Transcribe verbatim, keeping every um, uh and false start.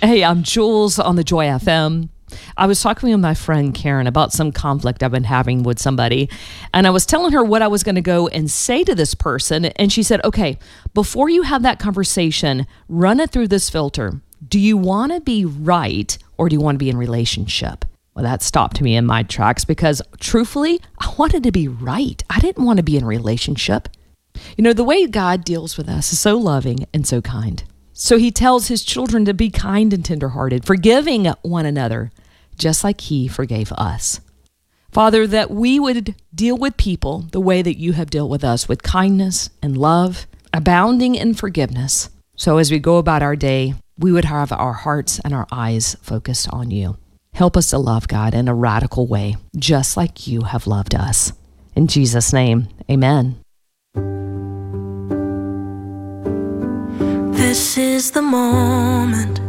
Hey, I'm Jules on the Joy F M. I was talking with my friend Karen about some conflict I've been having with somebody, and I was telling her what I was going to go and say to this person, and she said, okay, before you have that conversation, run it through this filter. Do you want to be right, or do you want to be in relationship? Well, that stopped me in my tracks because, truthfully, I wanted to be right. I didn't want to be in a relationship. You know, the way God deals with us is so loving and so kind. So he tells his children to be kind and tenderhearted, forgiving one another, just like he forgave us. Father, that we would deal with people the way that you have dealt with us, with kindness and love, abounding in forgiveness. So as we go about our day, we would have our hearts and our eyes focused on you. Help us to love God in a radical way, just like you have loved us. In Jesus' name, amen. This is the moment